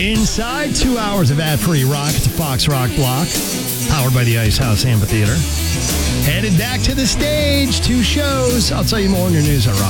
Inside 2 hours of ad-free rock at the Fox Rock Block, powered by the Ice House Amphitheater. Headed back to the stage, 2 shows. I'll tell you more in your news at Rock.